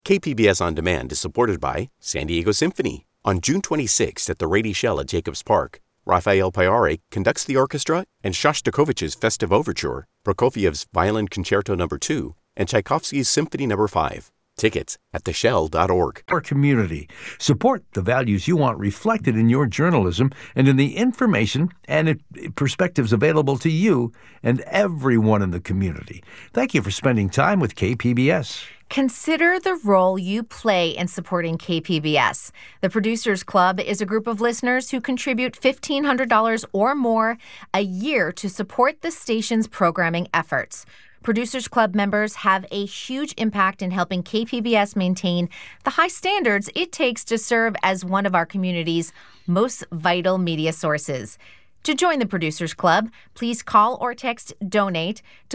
KPBS On Demand is supported by San Diego Symphony. On June 26th at the Rady Shell at Jacobs Park, Rafael Payare conducts the orchestra and Shostakovich's Festive Overture, Prokofiev's Violin Concerto No. 2, and Tchaikovsky's Symphony No. 5. Tickets at theshell.org. Our community. Support the values you want reflected in your journalism and in the information and perspectives available to you and everyone in the community. Thank you for spending time with KPBS. Consider the role you play in supporting KPBS. The Producers Club is a group of listeners who contribute $1,500 or more a year to support the station's programming efforts. Producers Club members have a huge impact in helping KPBS maintain the high standards it takes to serve as one of our community's most vital media sources. To join the Producers Club, please call or text DONATE to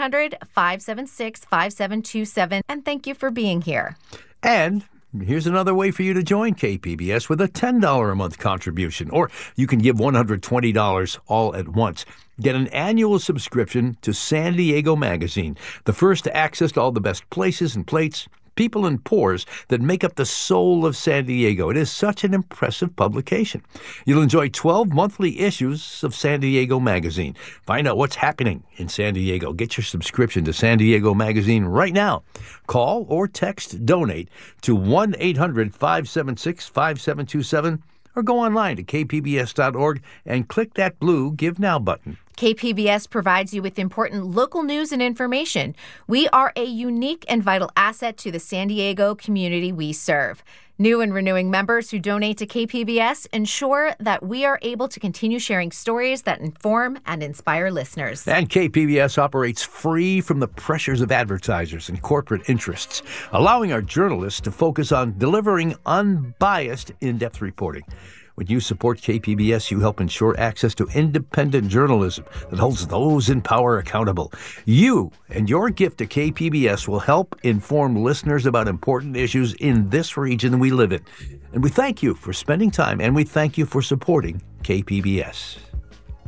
1-800-576-5727. And thank you for being here. And here's another way for you to join KPBS with a $10 a month contribution, or you can give $120 all at once. Get an annual subscription to San Diego Magazine, the first to access to all the best places and plates, people and pours that make up the soul of San Diego. It is such an impressive publication. You'll enjoy 12 monthly issues of San Diego Magazine. Find out what's happening in San Diego. Get your subscription to San Diego Magazine right now. Call or text DONATE to 1-800-576-5727 or go online to kpbs.org and click that blue Give Now button. KPBS provides you with important local news and information. We are a unique and vital asset to the San Diego community we serve. New and renewing members who donate to KPBS ensure that we are able to continue sharing stories that inform and inspire listeners. And KPBS operates free from the pressures of advertisers and corporate interests, allowing our journalists to focus on delivering unbiased, in-depth reporting. When you support KPBS, you help ensure access to independent journalism that holds those in power accountable. You and your gift to KPBS will help inform listeners about important issues in this region we live in. And we thank you for spending time, and we thank you for supporting KPBS.